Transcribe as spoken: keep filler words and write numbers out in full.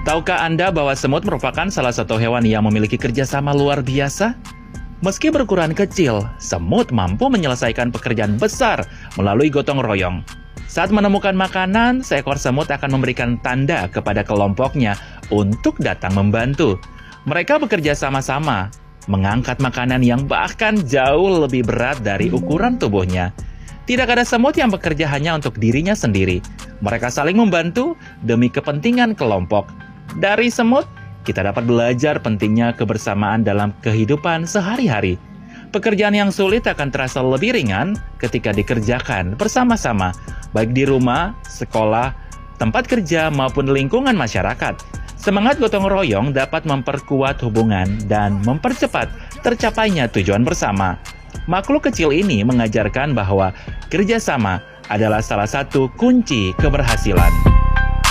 Tahukah Anda bahwa semut merupakan salah satu hewan yang memiliki kerjasama luar biasa? Meski berukuran kecil, semut mampu menyelesaikan pekerjaan besar melalui gotong royong. Saat menemukan makanan, seekor semut akan memberikan tanda kepada kelompoknya untuk datang membantu. Mereka bekerja sama-sama, mengangkat makanan yang bahkan jauh lebih berat dari ukuran tubuhnya. Tidak ada semut yang bekerja hanya untuk dirinya sendiri. Mereka saling membantu demi kepentingan kelompok. Dari semut, kita dapat belajar pentingnya kebersamaan dalam kehidupan sehari-hari. Pekerjaan yang sulit akan terasa lebih ringan ketika dikerjakan bersama-sama, baik di rumah, sekolah, tempat kerja, maupun lingkungan masyarakat. Semangat gotong royong dapat memperkuat hubungan dan mempercepat tercapainya tujuan bersama. Makhluk kecil ini mengajarkan bahwa kerjasama adalah salah satu kunci keberhasilan.